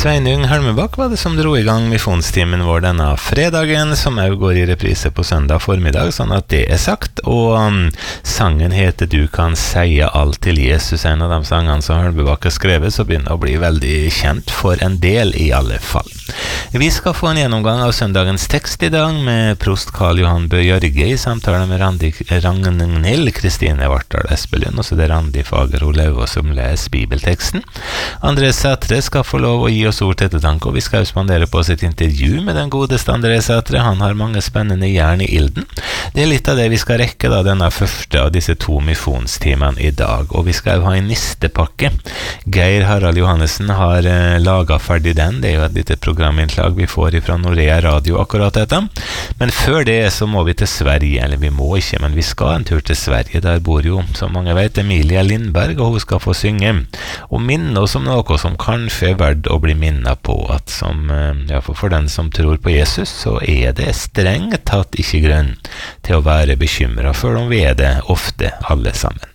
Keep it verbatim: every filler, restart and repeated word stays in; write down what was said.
Sveinung Helmebakk var det som dro i gang misjonstimen vår denne fredagen, som også går i reprise på søndag formiddag, sånn at det er sagt. Og um, sangen heter «Du kan seie alt til Jesus», en av de sangene som Helmebakk har skrevet, så begynner å bli veldig kjent for en del i alle fall. Vi skal få en gjennomgang av søndagens tekst i dag med prost Karl Johan Bø Jørge i samtale med Randi Ragnhild Kristine Vartdal Espelund, og så det er Randi Fagerho Lauå som leser bibelteksten. André Sætre skal få lov å gi oss ord til ettertanke, og vi skal jo spandere på oss et intervju med den godeste André Sætre. Han har mange spennende jern i ilden. Det er litt av det vi skal rekke da, denne første av disse to misjonstimene i dag, og vi skal jo ha en nistepakke. Geir Harald Johannessen har eh, laget ferdig den, det er jo et lite programinnslag vi får fra Norea Radio akkurat dette. Men før det så må vi til Sverige, eller vi må ikke, men vi skal en tur til Sverige. Der bor jo, som mange vet, Emilia Lindberg, og hun skal få synge og minne oss om noe som kanskje er verdt å bli minnet på, at som, ja, for, for den som tror på Jesus, så er det strengt tatt ikke grunn til å være bekymret, for om vi er det ofte alle sammen.